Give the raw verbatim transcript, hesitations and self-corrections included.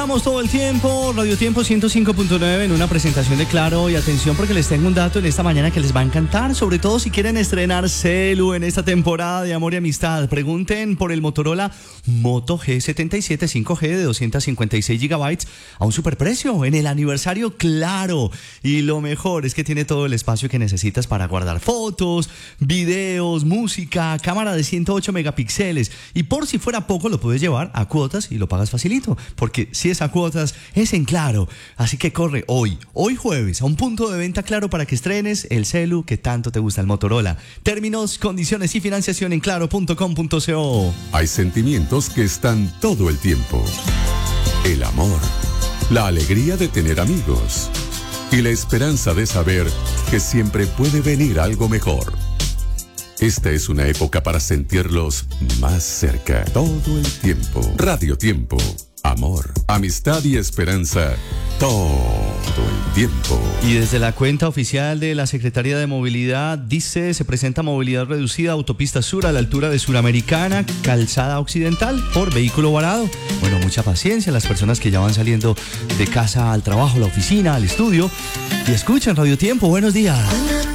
Estamos todo el tiempo, Radio Tiempo ciento cinco punto nueve en una presentación de Claro, y atención porque les tengo un dato en esta mañana que les va a encantar, sobre todo si quieren estrenar celu en esta temporada de amor y amistad. Pregunten por el Motorola Moto G setenta y siete cinco G de doscientos cincuenta y seis gigabytes a un superprecio en el aniversario Claro. Y lo mejor es que tiene todo el espacio que necesitas para guardar fotos, videos, música, cámara de ciento ocho megapíxeles, y por si fuera poco lo puedes llevar a cuotas y lo pagas facilito, porque si es a cuotas, es en Claro. Así que corre hoy, hoy jueves, a un punto de venta Claro para que estrenes el celu que tanto te gusta, el Motorola. Términos, condiciones y financiación en claro punto com punto co. Hay sentimientos que están todo el tiempo. El amor, la alegría de tener amigos y la esperanza de saber que siempre puede venir algo mejor. Esta es una época para sentirlos más cerca todo el tiempo. Radio Tiempo. Amor, amistad y esperanza todo el tiempo. Y desde la cuenta oficial de la Secretaría de Movilidad dice: se presenta movilidad reducida, autopista sur a la altura de Suramericana, calzada occidental por vehículo varado. Bueno, mucha paciencia las personas que ya van saliendo de casa al trabajo, a la oficina, al estudio y escuchan Radio Tiempo. Buenos días.